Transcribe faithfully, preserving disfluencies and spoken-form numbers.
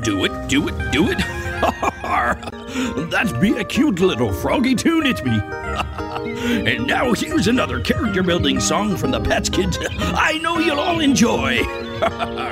Do it, do it, do it. That's be a cute little froggy tune it be. And now here's another character building song from the Pats Kids I know you'll all enjoy.